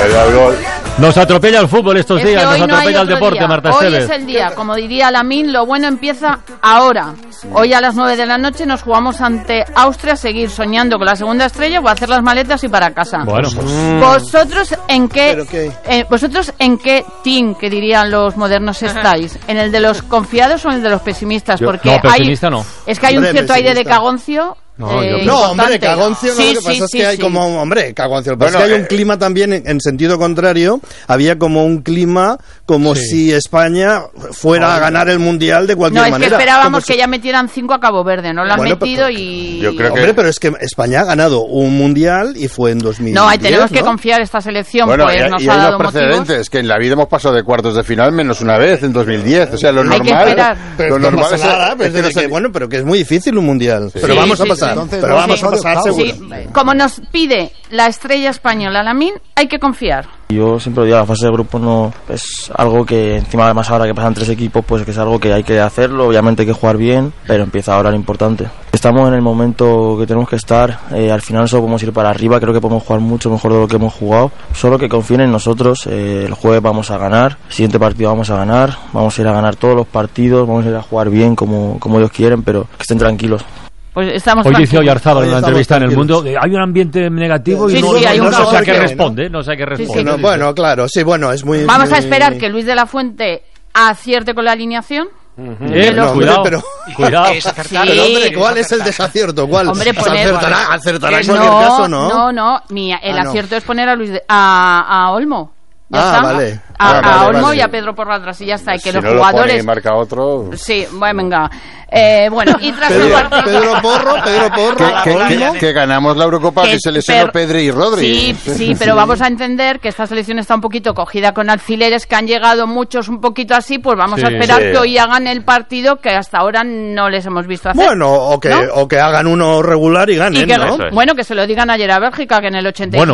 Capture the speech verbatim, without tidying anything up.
el gol. Nos atropella el fútbol estos Es días, que nos hoy no atropella hay el otro deporte, día. Marta Hoy Esteves. es el día, como diría Lamine, lo bueno empieza ahora. Hoy a las nueve de la noche nos jugamos ante Austria, seguir soñando con la segunda estrella o hacer las maletas y para casa. Bueno, pues... ¿Vosotros en qué, ¿Pero qué? Eh, vosotros en qué team, que dirían los modernos, estáis? ¿En el de los confiados o en el de los pesimistas? Yo, Porque no, pesimista hay, no. Es que hay Hombre, un cierto aire de pesimista. cagoncio. No, eh, yo- No, hombre, importante. cagoncio no, Sí, lo que pasa sí, es sí, que hay sí. como, hombre, cagoncio, lo que pasa Bueno, es que hay un eh, clima también en, en sentido contrario, había como un clima como Sí. si España fuera a ganar el Mundial de cualquier No, es que manera. esperábamos Como si- que ya metieran cinco a Cabo Verde, no lo han Bueno, metido pero- y... yo creo que- Hombre, pero es que España ha ganado un Mundial y fue en dos mil diez, No, ahí tenemos que ¿no? confiar esta selección, Bueno, pues y, nos y ha hay dado unos precedentes, motivos. que en la vida hemos pasado de cuartos de final menos una vez, en dos mil diez. O sea, lo Hay que normal... esperar. Pero lo no normal pasa es- nada, es pues que desde no se- que- bueno, pero que es muy difícil un Mundial. Pero Sí, vamos sí, a pasar, sí. Entonces, pero no, vamos sí. a pasar Sí. seguro. Sí, como nos pide la estrella española Lamine, hay que confiar. Yo siempre lo digo, la fase de grupo no es algo que encima además ahora que pasan tres equipos, pues que es algo que hay que hacerlo, obviamente hay que jugar bien, pero empieza ahora lo importante. Estamos en el momento que tenemos que estar, eh, al final solo podemos ir para arriba, creo que podemos jugar mucho mejor de lo que hemos jugado, solo que confíen en nosotros, eh, el jueves vamos a ganar, el siguiente partido vamos a ganar, vamos a ir a ganar todos los partidos, vamos a ir a jugar bien como, como ellos quieren, pero que estén tranquilos. Pues estamos Hoy dice tranquilos. Oyarzábal en Hoy una estamos entrevista en El tranquilos. Mundo, eh, hay un ambiente negativo Sí, y no, sí, no- hay un no sé a caos qué que- responde, no sé a qué responde. sí. Bueno, bueno, claro, sí, bueno, es muy... Vamos a muy- esperar que Luis de la Fuente acierte con la alineación. Eh, No, hombre, cuidado, pero- cuidado. Sí. Pero, hombre, ¿cuál es el desacierto? ¿Cuál? Hombre, Pues poner- acertará, acertará en no, cualquier caso, ¿no? No, no, mi- el Ah, no. acierto es poner a Luis de- a, a Olmo. Ya Ah, está. vale. A, Ah, a vale, Olmo vale. y a Pedro por atrás y ya está. Y que si los no lo pone jugadores... y marca otro... Sí, bueno, venga. Eh, bueno, y tras el Pedro, partido... Pedro Porro, Pedro Porro, Que, que- Olmo. que- que ganamos la Eurocopa, que, se lesionó per- Pedri y Rodri. Sí, sí, pero vamos a entender que esta selección está un poquito cogida con alfileres, que han llegado muchos un poquito así, pues vamos Sí. a esperar Sí. que hoy hagan el partido que hasta ahora no les hemos visto hacer. Bueno, o que, ¿no? o que hagan uno regular y ganen, Y que, ¿no? Eso es. bueno, que se lo digan ayer a Bélgica, que en el ochenta y cinco